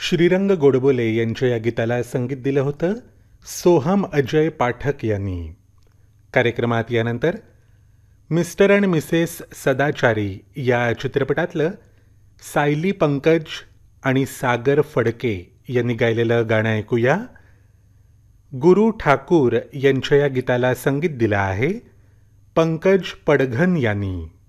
श्रीरंग गोडबोले यांच्या या गीताला संगीत दिलं होतं सोहम अजय पाठक यांनी. कार्यक्रमात यानंतर मिस्टर अँड मिसेस सदाचारी या चित्रपटातलं सायली पंकज आणि सागर फडके यांनी गायलेलं गाणं ऐकूया. गुरु ठाकूर यांच्या या गीताला संगीत दिलं आहे पंकज पडघन यांनी.